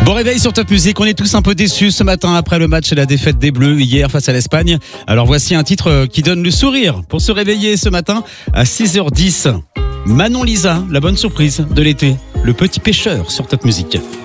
Bon réveil sur Top Music, on est tous un peu déçus ce matin après le match et la défaite des Bleus hier face à l'Espagne. Alors voici un titre qui donne le sourire pour se réveiller ce matin à 6h10. Manon Lisa, la bonne surprise de l'été, Le Petit Pêcheur sur Top Music.